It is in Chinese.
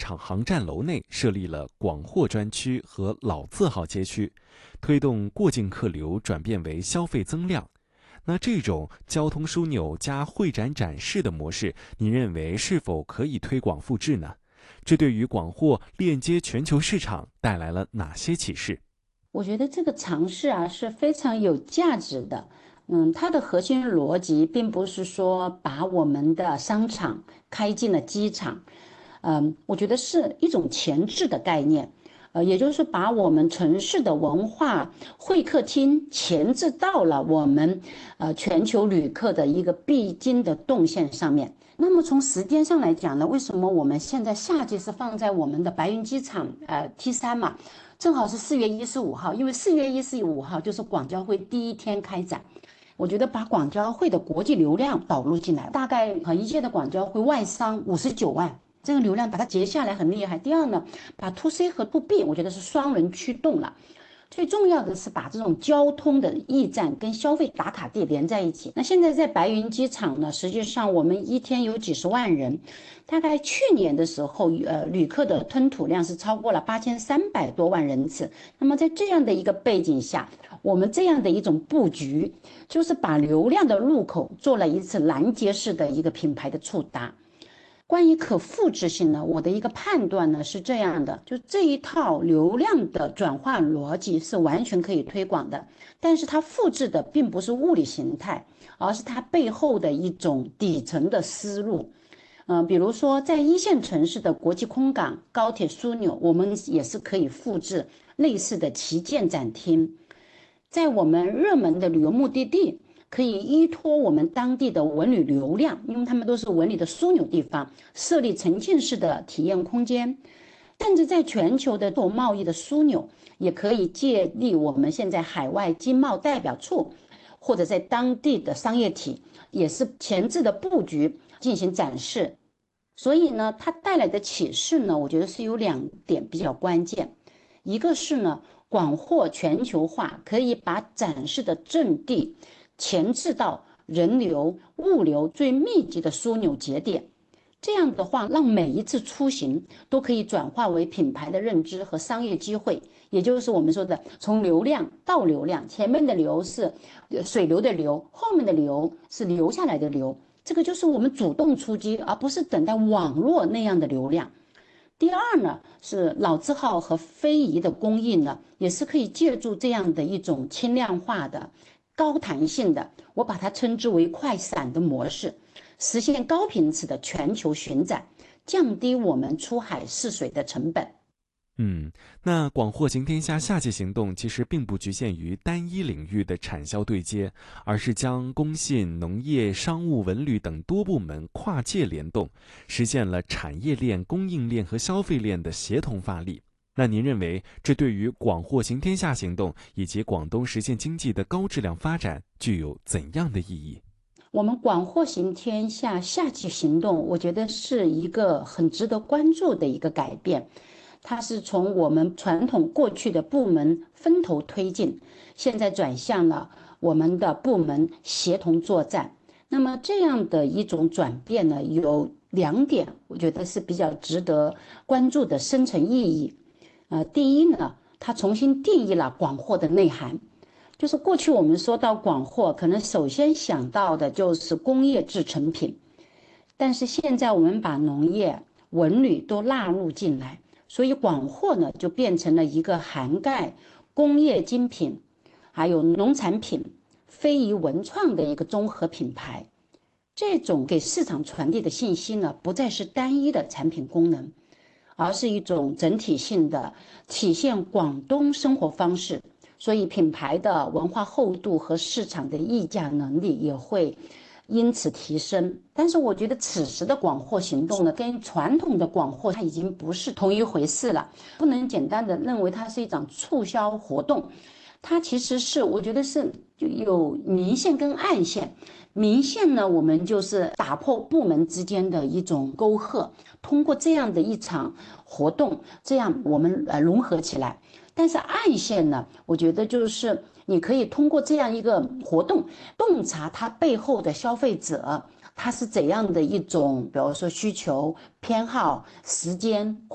场航站楼内设立了广货专区和老字号街区，推动过境客流转变为消费增量。那这种交通枢纽加会展展示的模式，您认为是否可以推广复制呢？这对于广货链接全球市场带来了哪些启示？ 我觉得这个尝试是非常有价值的。它的核心逻辑并不是说把我们的商场开进了机场，我觉得是一种前置的概念，也就是把我们城市的文化会客厅前置到了我们全球旅客的一个必经的动线上面。那么从时间上来讲呢，为什么我们现在夏季是放在我们的白云机场T3嘛？正好是4月1、4、5号，因为4月1、4、5号就是广交会第一天开展。我觉得把广交会的国际流量导入进来，大概一届的广交会外商59万，这个流量把它截下来很厉害。第二呢，把 to C 和 to B 我觉得是双轮驱动了。最重要的是把这种交通的驿站跟消费打卡地连在一起。那现在在白云机场呢，实际上我们一天有几十万人，大概去年的时候，旅客的吞吐量是超过了8300多万人次。那么在这样的一个背景下，我们这样的一种布局，就是把流量的入口做了一次拦截式的一个品牌的触达。关于可复制性呢，我的一个判断呢是这样的，就这一套流量的转化逻辑是完全可以推广的，但是它复制的并不是物理形态，而是它背后的一种底层的思路。比如说在一线城市的国际空港、高铁枢纽，我们也是可以复制类似的旗舰展厅。在我们热门的旅游目的地，可以依托我们当地的文旅流量，因为他们都是文旅的枢纽地方，设立沉浸式的体验空间。甚至在全球的做贸易的枢纽，也可以借力我们现在海外经贸代表处，或者在当地的商业体，也是前置的布局进行展示。所以呢，它带来的启示呢，我觉得是有2点比较关键。一个是呢，广货全球化可以把展示的阵地前置到人流、物流最密集的枢纽节点，这样的话，让每一次出行都可以转化为品牌的认知和商业机会，也就是我们说的从流量到流量，前面的流是水流的流，后面的流是留下来的流，这个就是我们主动出击，而不是等待网络那样的流量。第二呢，是老字号和非遗的供应呢，也是可以借助这样的一种轻量化的、高弹性的，我把它称之为快闪的模式，实现高频次的全球巡展，降低我们出海试水的成本。 那广货行天下夏季行动其实并不局限于单一领域的产销对接，而是将工信、农业、商务、文旅等多部门跨界联动，实现了产业链、供应链和消费链的协同发力。那您认为这对于广货行天下行动以及广东实现经济的高质量发展具有怎样的意义？ 我们广货行天下夏季行动，我觉得是一个很值得关注的一个改变。它是从我们传统过去的部门分头推进，现在转向了我们的部门协同作战。那么这样的一种转变呢，有2点，我觉得是比较值得关注的深层意义。第一呢，它重新定义了广货的内涵。就是过去我们说到广货，可能首先想到的就是工业制成品，但是现在我们把农业、文旅都纳入进来，所以广货呢就变成了一个涵盖工业精品，还有农产品、非遗文创的一个综合品牌。这种给市场传递的信息呢，不再是单一的产品功能，而是一种整体性的体现广东生活方式。所以品牌的文化厚度和市场的议价能力也会因此提升。但是我觉得此时的广货行动呢，跟传统的广货它已经不是同一回事了，不能简单的认为它是一场促销活动。它其实是我觉得是就有明线跟暗线。明线呢，我们就是打破部门之间的一种沟壑，通过这样的一场活动，这样我们融合起来。但是暗线呢，我觉得就是你可以通过这样一个活动，洞察它背后的消费者他是怎样的一种，比如说需求、偏好、时间。